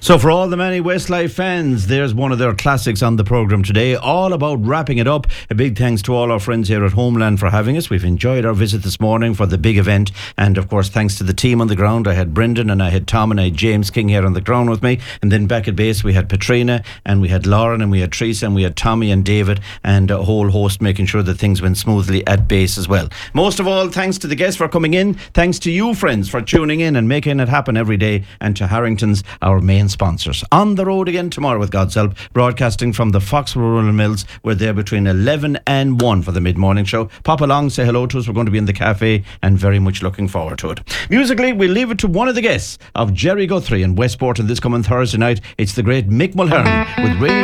So for all the many Westlife fans, there's one of their classics on the programme today, all about wrapping it up. A big thanks to all our friends here at Homeland for having us. We've enjoyed our visit this morning for the big event, and of course thanks to the team on the ground. I had Brendan and I had Tom and I had James King here on the ground with me, and then back at base we had Patrina and we had Lauren and we had Teresa and we had Tommy and David and a whole host making sure that things went smoothly at base as well. Most of all, thanks to the guests for coming in, thanks to you friends for tuning in and making it happen every day, and to Harrington's, our main sponsors. On the road again tomorrow with God's help, broadcasting from the Fox Rural Mills. We're there between 11 and 1 for the mid-morning show. Pop along, say hello to us. We're going to be in the cafe and very much looking forward to it. Musically, we'll leave it to one of the guests of Jerry Guthrie in Westport on this coming Thursday night. It's the great Mick Mulhern with Rain